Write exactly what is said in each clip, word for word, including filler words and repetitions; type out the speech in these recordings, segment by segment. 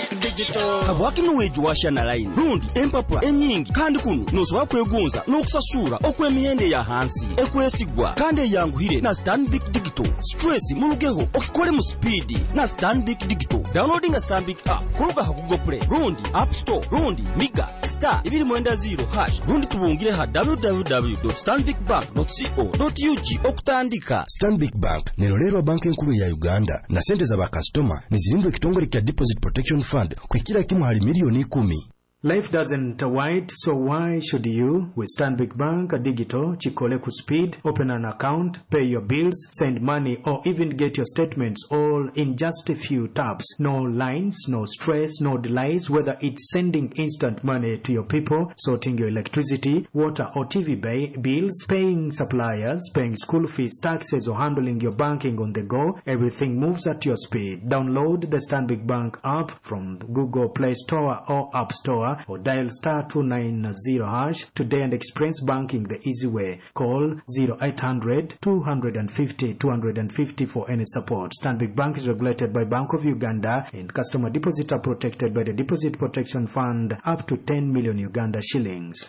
Stanbic Digital. Habwaki nuweju washa na line. Rundi, empapula, enyingi, kandi kunu, nosoba kwegunza, n'okusasura, okw'emiyende ya hansi, ekwesigwa, kandi yanguhire na Stanbic Digital. Stress mulugeho, okikole mu speed na Stanbic Digital. Downloading a Stanbic app, kuluga ha Google Play, Rundi, App Store, Rundi, Miga, Star, ibiri mwenda zero hash. Rundi tubungire ha w w w dot stanbic bank dot co dot u g okutandika. Stanbic Bank nerolero banki enkulu ya Uganda na sente za bakastoma nizirindwe kitongole kya Deposit Protection Fund kwikira kimu hali milioni kumi. Life doesn't wait, so why should you? With Stanbic Bank Digital, Chikole ku speed, open an account, pay your bills, send money, or even get your statements all in just a few taps. No lines, no stress, no delays, whether it's sending instant money to your people, sorting your electricity, water, or T V bay, bills, paying suppliers, paying school fees, taxes, or handling your banking on the go. Everything moves at your speed. Download the Stanbic Bank app from the Google Play Store or App Store, or dial star two nine zero hash today and experience banking the easy way. Call zero eight hundred two fifty two fifty for any support. Stanbic Bank is regulated by Bank of Uganda, and customer deposits are protected by the Deposit Protection Fund up to ten million Uganda shillings.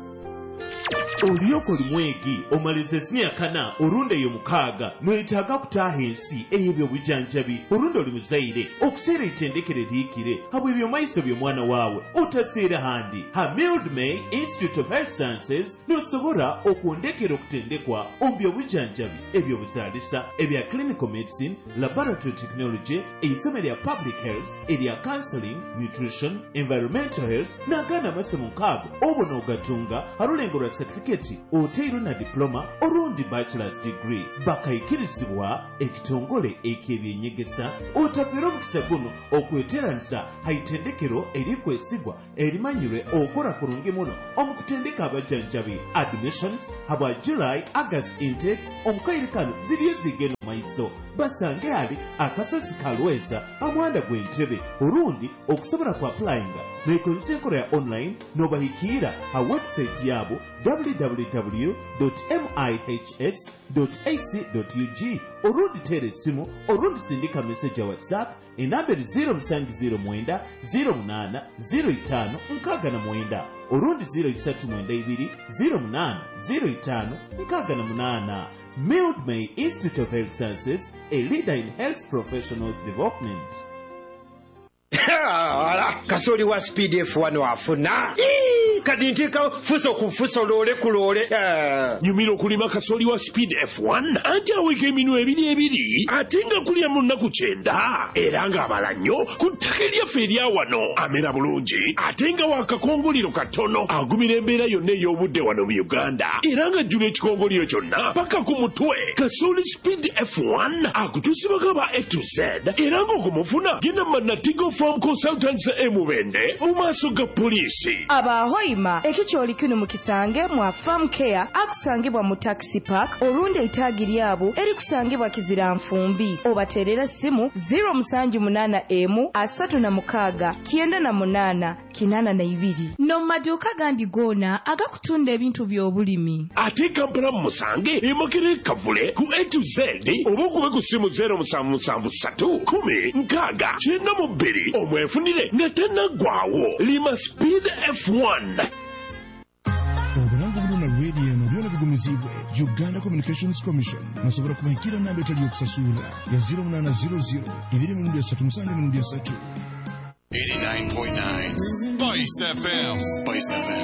Oliyoko limwegi omalize sinia kana urunde yo mukaga mwetaga kutaha ensi eyebyo bujanjabi urunde oli muzaire okuseera itendekere liikire habwe ebyo maiso byo mwana waawe otaseera handi ha Mildred May Institute of Health Sciences nosobora okundekera okutendekwa ombyo bujanjabi ebyo buzaalisa ebya clinical medicine, laboratory technology, eisomo lya public health, erya counseling, nutrition, environmental health n'agana amasomo nkaago obona ogatunga halulengo lwa certificate oteiro na diploma orundi bachelor's degree bakayikirizibwa ekitongole ek'ebyenyegesa otafera omukisa guno okweteranisa haitendekero erikwesigwa erimanyirwe okora kurungi muno omukutendeka abajanjabi. Admissions habwa July August intake omukairikano ziriyo zigenda maiso basange ali akasozi kalweza amwanda gw'entebe orundi okusobola ku applyinga nekozesa enkola ya online n'obahikira ha website yabo w w w dot mihs dot a c dot u g orundi tere simu orundi sindika message ya WhatsApp enamberi zero seven zero nine zero eight zero five nkaga na mwenda orundi zero three nine two zero eight zero five nkaga na munana. Mildred May Institute of Health Sciences, a leader in health professionals development. Kasoli wa speed F one wafuna kadi ntika fuso kufuso lole kulole nyumiro kulima kasoli wa speed F one anja weke minu ebiri ebiri atenga kulia munna kuchenda eranga abalanyo kutakelia feria wano amera bulungi atenga wakakongoliro katono agumira embera yonne y'obudde wano mu Uganda eranga jule ekikongoliro kyonna paka ku mutwe. Kasoli speed F one akutusibaka ba A to Z eranga okumufuna gina manatigo from consultants emubende mumaso ga polisi abahoima ekicholi kino mukisange mwa farm care akusangibwa mu taxi park orundi itagi lyabo eri kusangibwa kizira nfumbi obaterera simu zero seven eight M asatu na mukaga kienda na munana kinana na ibiri no maduka gandi gona agakutunda ebintu by'obulimi ate Kampala musange emokere kavule ku A to Z obukube ku simu zero seven seven three kumi nkaga kinna mu bbiri omwefunire nga tennagwawo lima speed F one. Obulango buluna lwedi eno byona bigumizibwe Uganda Communications Commission nasobora kubahikira namba etali yokusasula ya zero eight zero zero ibiri mundu esatu musange mundu esatu eighty-nine point nine Spice F M. Spice F M.